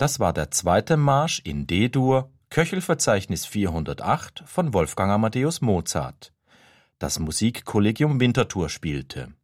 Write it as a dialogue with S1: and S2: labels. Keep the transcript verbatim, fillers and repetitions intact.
S1: Das war der zweite Marsch in D-Dur, Köchelverzeichnis vierhundertacht von Wolfgang Amadeus Mozart. Das Musikkollegium Winterthur spielte.